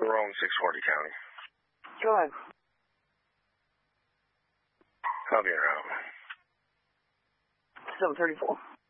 We're on 640 County. Go ahead. I'll be around. 734.